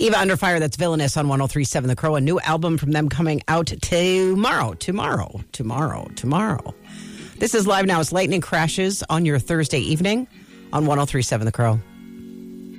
Eva Under Fire, that's Villainous on 103.7 The Crow. A new album from them coming out tomorrow. This is Live Now. It's Lightning Crashes on your Thursday evening on 103.7 The Crow.